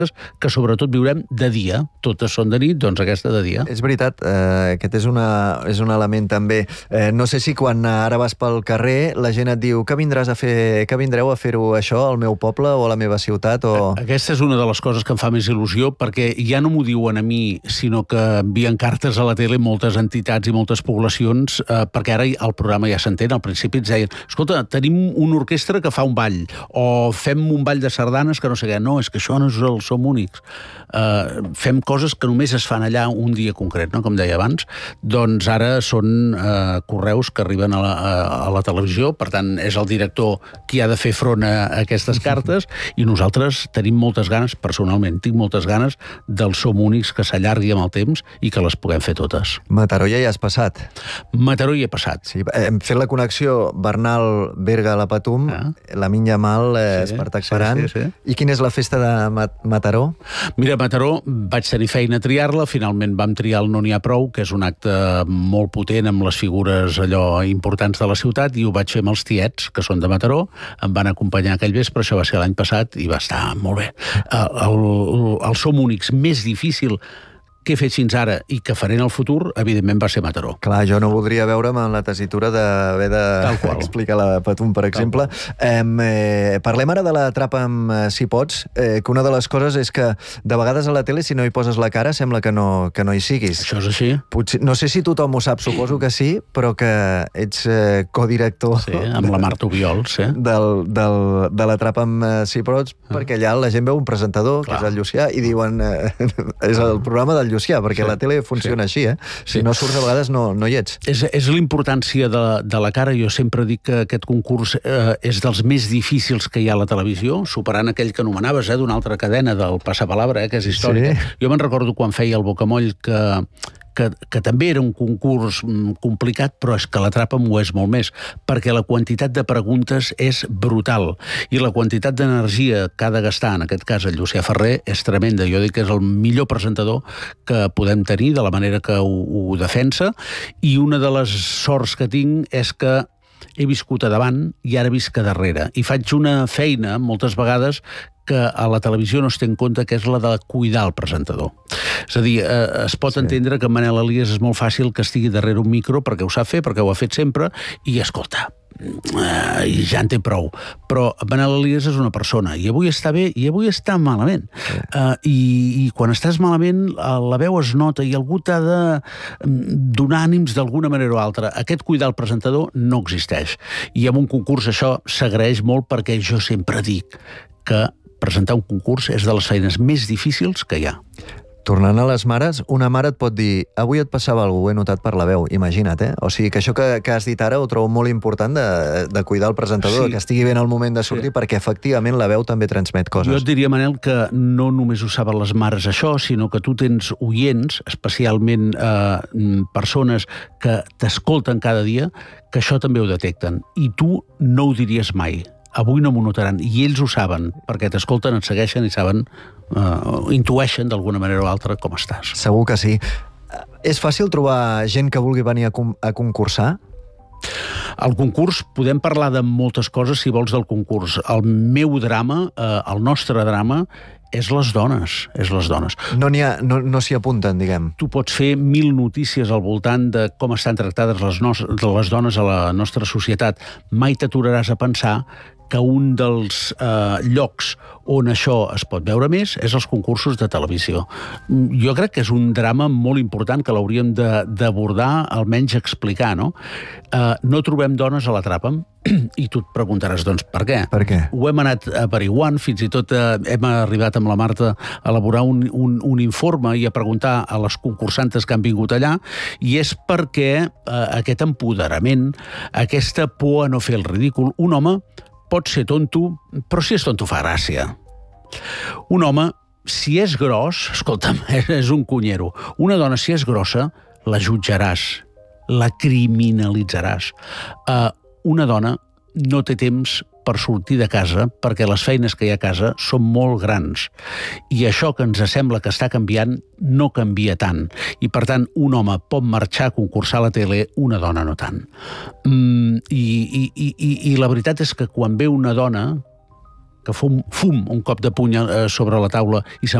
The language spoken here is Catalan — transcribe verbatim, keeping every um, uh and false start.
que sobretot viurem de dia. Totes són de nit, doncs aquesta de dia. És veritat, eh, aquest és, una, és un element també. Eh, no sé si quan ara vas pel carrer la gent et diu que vindràs a fer, que vindreu a fer-ho això al meu poble o a la meva ciutat o... Aquesta és una de les coses que em fa més il·lusió, perquè ja no m'ho diuen a mi, sinó que envien cartes a la tele moltes entitats i moltes poblacions, eh, perquè ara el programa ja s'entén. Al principi ens deien, escolta, tenim una orquestra que fa un ball, o fem un ball de sardanes que no sé què. No, és que això no és el Som Únics. Uh, fem coses que només es fan allà un dia concret, no? Com deia abans. Doncs ara són uh, correus que arriben a la, a, a la televisió, per tant, és el director qui ha de fer front a aquestes cartes, i nosaltres tenim moltes ganes, personalment, tinc moltes ganes del Som Únics que s'allargui amb el temps i que les puguem fer totes. Mataró ja hi has passat. Mataró hi he passat. Sí, hem fet la connexió Bernal, Berga, la Patum, ah. la Minya Mal, eh, sí, Espartac sí, Paran. Sí, sí. I quina és la festa de Mataró? Mira, Mataró, vaig tenir feina a triar-la, finalment vam triar el No n'hi ha prou, que és un acte molt potent amb les figures allò importants de la ciutat, i ho vaig fer amb els tiets, que són de Mataró, em van acompanyar aquell vespre, això va ser l'any passat, i va estar molt bé. El, el, el Som Únics més difícil que he fet fins ara i que faré en el futur, evidentment va ser Mataró. Clar, jo no voldria veure'm en la tessitura d'haver d'explicar la Patum, per exemple. Eh, eh, parlem ara de la Atrapa'm si pots, eh, que una de les coses és que de vegades a la tele, si no hi poses la cara, sembla que no, que no hi siguis. Això és així. Potser, no sé si tothom ho sap, suposo que sí, però que ets eh, codirector... Sí, amb la Marta Obiols, sí. Del, del, de l'Atrapa'm si pots, ah. perquè allà la gent veu un presentador, Clar. que és el Llucià, i diuen... Eh, és el programa del Llucià, perquè sí, la tele funciona sí. així, eh? Si sí. no surts, a vegades no, no hi ets. És, és l'importància de, de la cara. Jo sempre dic que aquest concurs eh, és dels més difícils que hi ha a la televisió, superant aquell que anomenaves, eh, d'una altra cadena, del Passapalabra, eh, que és històrica. Sí. Jo me'n recordo quan feia el Bocamoll que... Que, que també era un concurs complicat, però és que l'Atrapa'm ho és molt més, perquè la quantitat de preguntes és brutal, i la quantitat d'energia que ha de gastar, en aquest cas el Llucià Ferrer, és tremenda. Jo dic que és el millor presentador que podem tenir, de la manera que ho, ho defensa, i una de les sorts que tinc és que he viscut a davant i ara visc a darrere. I faig una feina, moltes vegades, que a la televisió no es té en compte, que és la de cuidar el presentador. És a dir, eh, es pot sí. entendre que Manel Elias és molt fàcil que estigui darrere un micro, perquè ho sap fer, perquè ho ha fet sempre, i escolta, eh, i ja en té prou. Però Manel Elias és una persona, i avui està bé, i avui està malament. Sí. Eh, i, I quan estàs malament, la veu es nota, i algú t'ha de donar ànims d'alguna manera o altra. Aquest cuidar el presentador no existeix. I en un concurs això s'agraeix molt, perquè jo sempre dic que presentar un concurs és de les feines més difícils que hi ha. Tornant a les mares, una mare et pot dir avui et passava alguna cosa, ho he notat per la veu, imagina't, eh? O sigui, que això que, que has dit ara ho trobo molt important de, de cuidar el presentador, sí. que estigui bé en el moment de sortir, sí. perquè efectivament la veu també transmet coses. Jo et diria, Manel, que no només ho saben les mares això, sinó que tu tens oients, especialment eh, persones que t'escolten cada dia, que això també ho detecten. I tu no ho diries mai. Avui no m'ho notaran, i ells ho saben, perquè t'escolten, et segueixen i saben, uh, intueixen d'alguna manera o altra com estàs. Segur que sí. És fàcil trobar gent que vulgui venir a, a concursar? Al concurs podem parlar de moltes coses, si vols, del concurs. El meu drama, eh, el nostre drama, és les dones, és les dones. No n'hi ha, no, no s'hi apunten, diguem. Tu pots fer mil notícies al voltant de com estan tractades les, nos, les dones a la nostra societat. Mai t'aturaràs a pensar que un dels eh, llocs on això es pot veure més és els concursos de televisió. Jo crec que és un drama molt important que l'hauríem d'abordar, almenys explicar, no? Eh, no trobem dones a l'Atrapa'm, i tu et preguntaràs, doncs, per què? Per què? Ho hem anat averiguant, fins i tot eh, hem arribat amb la Marta a elaborar un, un, un informe i a preguntar a les concursantes que han vingut allà, i és perquè eh, aquest empoderament, aquesta por a no fer el ridícul, un home pot ser tonto, però si és tonto fa gràcia. Un home, si és gros, escolta'm, és un cunyero. Una dona, si és grossa, la jutjaràs, la criminalitzaràs. Uh, una dona no té temps per sortir de casa perquè les feines que hi ha a casa són molt grans. I això que ens sembla que està canviant no canvia tant. I, per tant, un home pot marxar a concursar a la tele, una dona no tant. Mm, i, i, i, I la veritat és que quan ve una dona que fum, fum un cop de puny sobre la taula i se'n